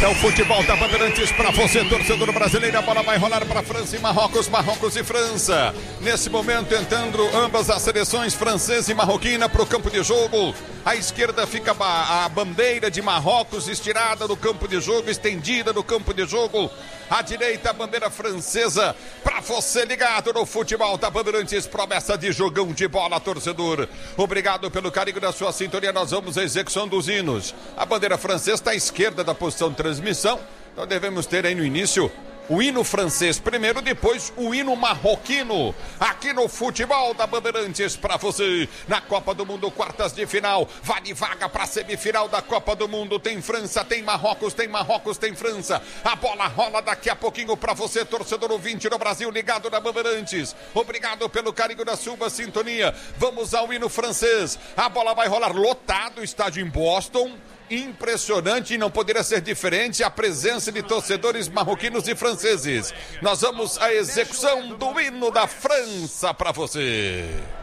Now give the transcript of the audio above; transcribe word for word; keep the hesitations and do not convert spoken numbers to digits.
É o futebol da Bandeirantes para você, torcedor brasileiro. A bola vai rolar para França e Marrocos, Marrocos e França. Nesse momento, entrando ambas as seleções, francesa e marroquina, para o campo de jogo. À esquerda fica a bandeira de Marrocos estirada no campo de jogo, estendida no campo de jogo. À direita, a bandeira francesa. Para você ligado no futebol da Bandeirantes, promessa de jogão de bola, torcedor. Obrigado pelo carinho da sua sintonia. Nós vamos à execução dos hinos. A bandeira francesa está à esquerda da posição de transmissão. Então devemos ter aí no início o hino francês primeiro, depois o hino marroquino. Aqui no futebol da Bandeirantes para você. Na Copa do Mundo, quartas de final. Vale vaga para a semifinal da Copa do Mundo. Tem França, tem Marrocos, tem Marrocos, tem França. A bola rola daqui a pouquinho para você, torcedor ouvinte do Brasil, ligado na Bandeirantes. Obrigado pelo carinho da sua sintonia. Vamos ao hino francês. A bola vai rolar lotado, o estádio em Boston. Impressionante, e não poderia ser diferente a presença de torcedores marroquinos e franceses. Nós vamos à execução do hino da França para você.